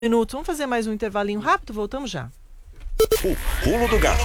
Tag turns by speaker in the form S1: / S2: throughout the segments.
S1: Minutos. Vamos fazer mais um intervalinho rápido, voltamos já.
S2: O Pulo do Gato.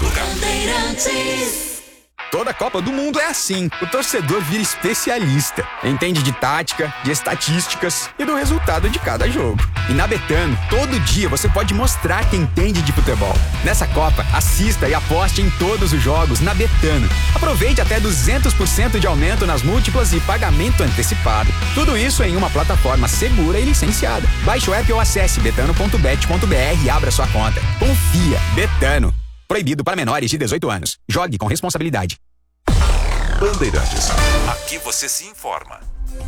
S3: Toda Copa do Mundo é assim. O torcedor vira especialista. Entende de tática, de estatísticas e do resultado de cada jogo. E na Betano, todo dia você pode mostrar que entende de futebol. Nessa Copa, assista e aposte em todos os jogos na Betano. Aproveite até 200% de aumento nas múltiplas e pagamento antecipado. Tudo isso em uma plataforma segura e licenciada. Baixe o app ou acesse betano.bet.br e abra sua conta. Confia. Betano. Proibido para menores de 18 anos. Jogue com responsabilidade.
S2: Bandeirantes. Aqui você se informa.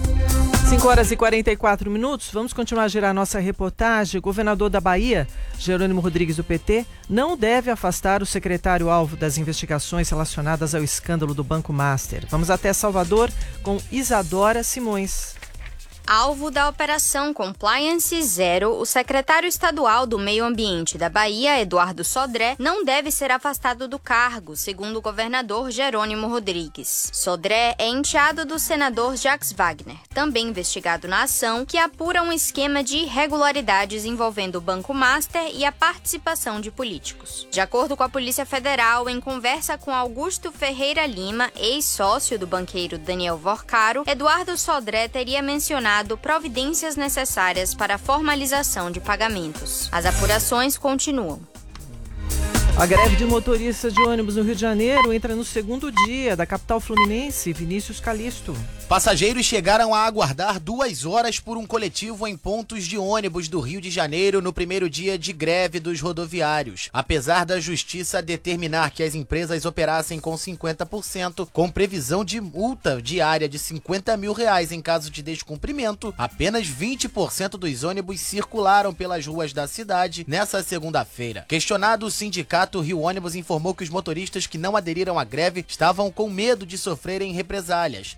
S1: 5h44. Vamos continuar a girar nossa reportagem. O governador da Bahia, Jerônimo Rodrigues, do PT, não deve afastar o secretário-alvo das investigações relacionadas ao escândalo do Banco Master. Vamos até Salvador com Isadora Simões.
S4: Alvo da Operação Compliance Zero, o secretário estadual do Meio Ambiente da Bahia, Eduardo Sodré, não deve ser afastado do cargo, segundo o governador Jerônimo Rodrigues. Sodré é enteado do senador Jacques Wagner, também investigado na ação, que apura um esquema de irregularidades envolvendo o Banco Master e a participação de políticos. De acordo com a Polícia Federal, em conversa com Augusto Ferreira Lima, ex-sócio do banqueiro Daniel Vorcaro, Eduardo Sodré teria mencionado providências necessárias para a formalização de pagamentos. As apurações continuam.
S1: A greve de motoristas de ônibus no Rio de Janeiro entra no segundo dia. Da capital fluminense, Vinícius Calixto.
S5: Passageiros chegaram a aguardar 2 horas por um coletivo em pontos de ônibus do Rio de Janeiro no primeiro dia de greve dos rodoviários. Apesar da justiça determinar que as empresas operassem com 50%, com previsão de multa diária de R$50 mil em caso de descumprimento, apenas 20% dos ônibus circularam pelas ruas da cidade nessa segunda-feira. Questionado, o sindicato Rio Ônibus informou que os motoristas que não aderiram à greve estavam com medo de sofrerem represálias.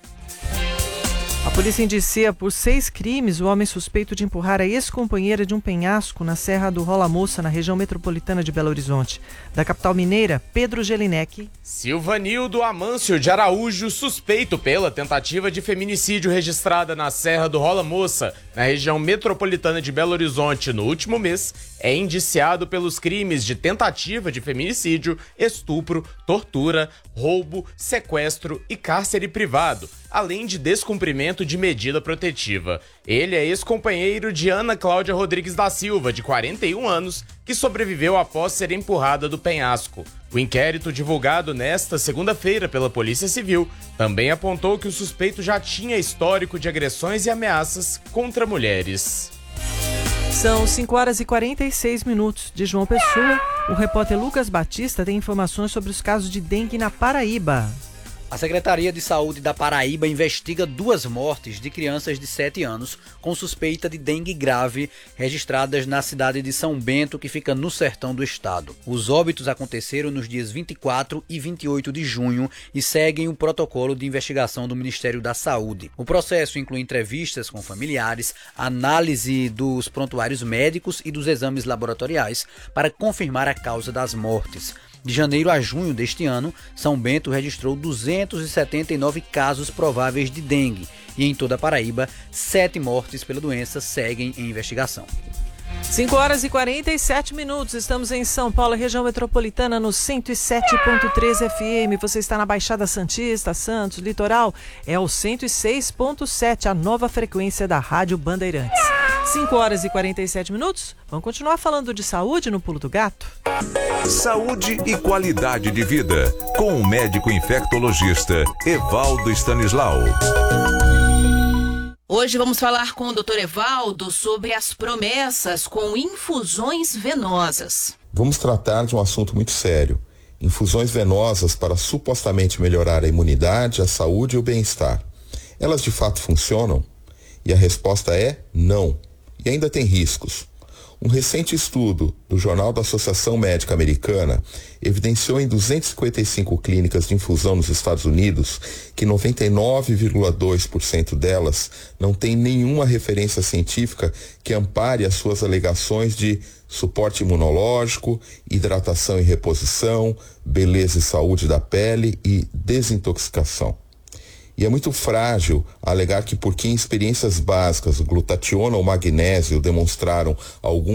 S1: A polícia indicia por 6 crimes o homem suspeito de empurrar a ex-companheira de um penhasco na Serra do Rola Moça, na região metropolitana de Belo Horizonte. Da capital mineira, Pedro Gelinek.
S6: Silvanildo Amâncio de Araújo, suspeito pela tentativa de feminicídio registrada na Serra do Rola Moça, na região metropolitana de Belo Horizonte no último mês, é indiciado pelos crimes de tentativa de feminicídio, estupro, tortura, roubo, sequestro e cárcere privado, além de descumprimento de medida protetiva. Ele é ex-companheiro de Ana Cláudia Rodrigues da Silva, de 41 anos, que sobreviveu após ser empurrada do penhasco. O inquérito divulgado nesta segunda-feira pela Polícia Civil também apontou que o suspeito já tinha histórico de agressões e ameaças contra mulheres.
S1: São 5h46. De João Pessoa, o repórter Lucas Batista tem informações sobre os casos de dengue na Paraíba.
S7: A Secretaria de Saúde da Paraíba investiga 2 mortes de crianças de 7 anos com suspeita de dengue grave registradas na cidade de São Bento, que fica no sertão do estado. Os óbitos aconteceram nos dias 24 e 28 de junho e seguem o protocolo de investigação do Ministério da Saúde. O processo inclui entrevistas com familiares, análise dos prontuários médicos e dos exames laboratoriais para confirmar a causa das mortes. De janeiro a junho deste ano, São Bento registrou 279 casos prováveis de dengue e em toda a Paraíba, 7 mortes pela doença seguem em investigação.
S1: 5h47. Estamos em São Paulo, região metropolitana, no 107.3 FM. Você está na Baixada Santista, Santos, Litoral. É o 106.7, a nova frequência da Rádio Bandeirantes. 5h47. Vamos continuar falando de saúde no Pulo do Gato?
S2: Saúde e qualidade de vida, com o médico infectologista Evaldo Stanislau.
S8: Hoje vamos falar com o Dr. Evaldo sobre as promessas com infusões venosas.
S9: Vamos tratar de um assunto muito sério. Infusões venosas para supostamente melhorar a imunidade, a saúde e o bem-estar. Elas de fato funcionam? E a resposta é não. E ainda tem riscos. Um recente estudo do Jornal da Associação Médica Americana evidenciou em 255 clínicas de infusão nos Estados Unidos que 99,2% delas não tem nenhuma referência científica que ampare as suas alegações de suporte imunológico, hidratação e reposição, beleza e saúde da pele e desintoxicação. E é muito frágil alegar que porque em experiências básicas glutationa ou magnésio demonstraram algum